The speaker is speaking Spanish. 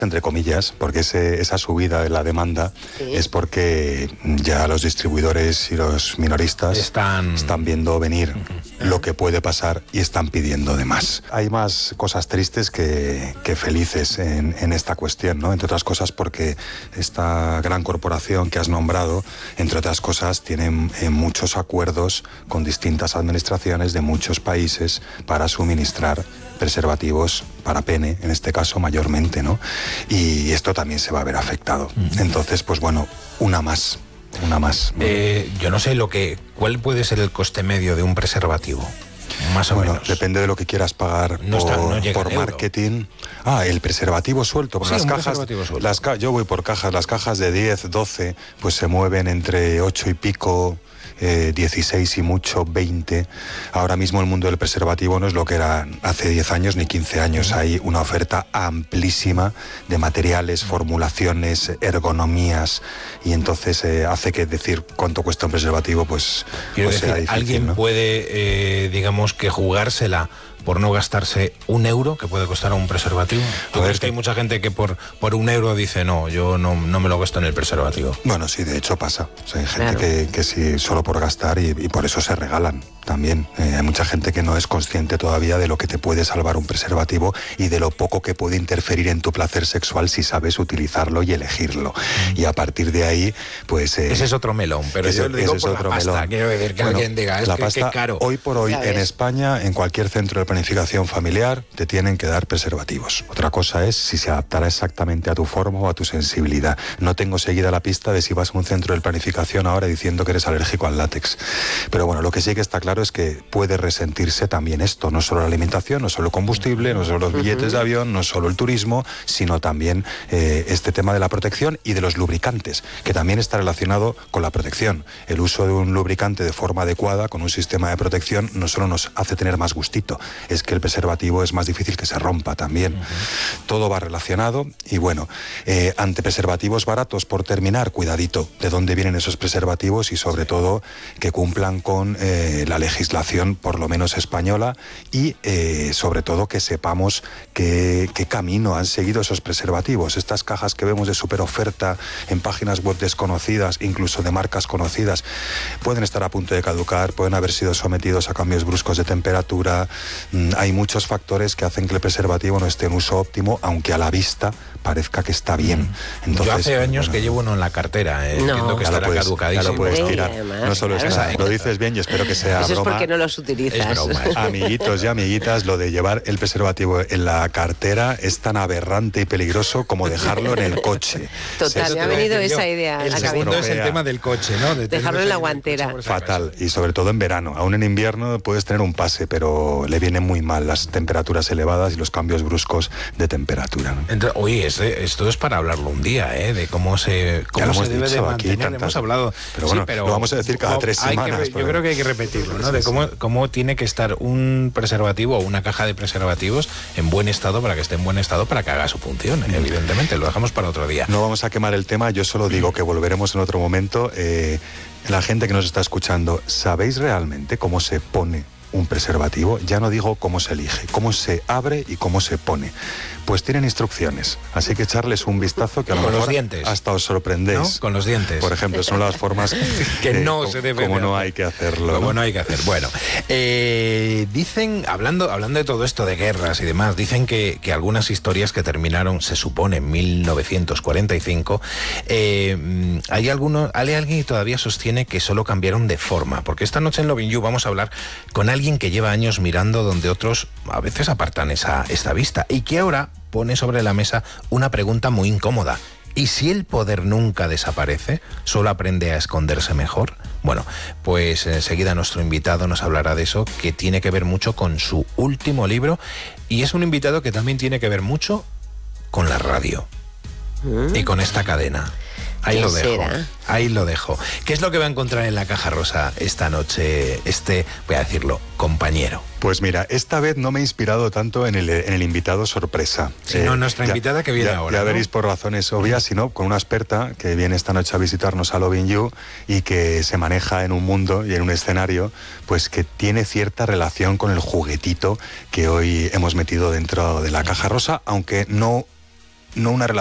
entre comillas, porque esa subida de la demanda es porque ya los distribuidores y los minoristas están viendo venir lo que puede pasar y están pidiendo de más. Hay más cosas tristes que felices en esta cuestión, ¿no? Entre otras cosas porque esta gran corporación que has nombrado, entre otras cosas, tiene muchos acuerdos con distintas administraciones de muchos países para suministrar preservativos para pene, en este caso mayormente, ¿no? Y esto también se va a ver afectado. Entonces, pues bueno, una más. Yo no sé ¿cuál puede ser el coste medio de un preservativo? Más o menos. Depende de lo que quieras pagar por marketing. El preservativo suelto. Sí, las cajas. Yo voy por cajas. Las cajas de 10, 12, pues se mueven entre 8 y pico, 16 y mucho, 20. Ahora mismo el mundo del preservativo no es lo que era hace 10 años ni 15 años. Hay una oferta amplísima de materiales, formulaciones, ergonomías, y entonces hace que decir cuánto cuesta un preservativo, pues sea difícil, alguien, ¿no? Puede, digamos, que jugársela por no gastarse €1 que puede costar un preservativo. ¿Tú crees que hay mucha gente que por €1 dice no, yo no me lo gasto en el preservativo? Bueno, sí, de hecho pasa. O sea, hay gente que sí, solo por gastar y por eso se regalan también. Hay mucha gente que no es consciente todavía de lo que te puede salvar un preservativo y de lo poco que puede interferir en tu placer sexual si sabes utilizarlo y elegirlo. Y a partir de ahí, pues... ese es otro melón, pero yo lo digo por la pasta. Quiero decir que alguien diga, que caro. Hoy por hoy en España, en cualquier centro de planificación familiar, te tienen que dar preservativos. Otra cosa es si se adaptará exactamente a tu forma o a tu sensibilidad. No tengo seguida la pista de si vas a un centro de planificación ahora diciendo que eres alérgico al látex. Pero bueno, lo que sí que está claro es que puede resentirse también esto, no solo la alimentación, no solo el combustible, no solo los billetes de avión, no solo el turismo, sino también este tema de la protección y de los lubricantes, que también está relacionado con la protección. El uso de un lubricante de forma adecuada, con un sistema de protección, no solo nos hace tener más gustito, es que el preservativo es más difícil que se rompa también. Todo va relacionado y bueno, ante preservativos baratos, por terminar, cuidadito de dónde vienen esos preservativos y sobre todo que cumplan con la legislación por lo menos española y sobre todo que sepamos qué camino han seguido esos preservativos. Estas cajas que vemos de super oferta en páginas web desconocidas, incluso de marcas conocidas, pueden estar a punto de caducar, pueden haber sido sometidos a cambios bruscos de temperatura. Hay muchos factores que hacen que el preservativo no esté en uso óptimo, aunque a la vista parezca que está bien. Entonces, yo hace años que llevo uno en la cartera, entiendo que estará caducadísimo. Ya lo puedes tirar. Además, no solo lo dices bien, yo espero que sea eso broma. Es porque no los utilizas. Es broma. Amiguitos y amiguitas, lo de llevar el preservativo en la cartera es tan aberrante y peligroso como dejarlo en el coche. Total, me ha venido esa idea. El segundo es el tema del coche, ¿no? Dejarlo en la guantera. Fatal, y sobre todo en verano. Aún en invierno puedes tener un pase, pero le vienen muy mal las temperaturas elevadas y los cambios bruscos de temperatura, ¿no? Oye, esto es para hablarlo un día, de cómo se debe de mantener. Hemos hablado, pero bueno, lo vamos a decir cada 3 semanas. Yo creo que hay que repetirlo, ¿no? De cómo tiene que estar un preservativo o una caja de preservativos en buen estado para que esté en buen estado para que haga su función. Evidentemente, lo dejamos para otro día. No vamos a quemar el tema, yo solo digo que volveremos en otro momento. La gente que nos está escuchando, ¿sabéis realmente cómo se pone un preservativo? Ya no digo cómo se elige, cómo se abre y cómo se pone. Pues tienen instrucciones, así que echarles un vistazo que a lo mejor hasta os sorprendéis. ¿No? Con los dientes. Por ejemplo, son las formas que no se debe como no hay que hacerlo. Como no hay que hacer. Bueno, dicen, hablando de todo esto de guerras y demás, dicen que algunas historias que terminaron, se supone, en 1945, hay alguien que todavía sostiene que solo cambiaron de forma, porque esta noche en Lovin' You vamos a hablar con alguien que lleva años mirando donde otros a veces apartan esta vista y que ahora pone sobre la mesa una pregunta muy incómoda. ¿Y si el poder nunca desaparece? ¿Solo aprende a esconderse mejor? Bueno, pues enseguida nuestro invitado nos hablará de eso, que tiene que ver mucho con su último libro, y es un invitado que también tiene que ver mucho con la radio y con esta cadena. Ahí lo dejo. Ahí lo dejo. ¿Qué es lo que va a encontrar en la caja rosa esta noche voy a decirlo, compañero? Pues mira, esta vez no me he inspirado tanto en el invitado sorpresa. Sino nuestra invitada que viene ahora. Ya veréis por razones obvias, sino con una experta que viene esta noche a visitarnos a Lovin' You y que se maneja en un mundo y en un escenario pues que tiene cierta relación con el juguetito que hoy hemos metido dentro de la caja rosa, aunque no no una relación